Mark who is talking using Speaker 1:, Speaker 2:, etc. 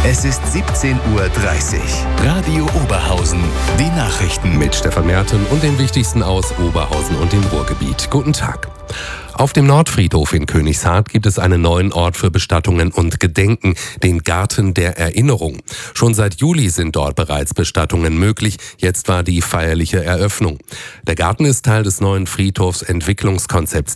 Speaker 1: Es ist 17:30 Uhr. Radio Oberhausen. Die Nachrichten
Speaker 2: Mit Stefan Merten und den wichtigsten aus Oberhausen und dem Ruhrgebiet. Guten Tag. Auf dem Nordfriedhof in Königshardt gibt es einen neuen Ort für Bestattungen und Gedenken, den Garten der Erinnerung. Schon seit Juli sind dort bereits Bestattungen möglich. Jetzt war die feierliche Eröffnung. Der Garten ist Teil des neuen Friedhofsentwicklungskonzepts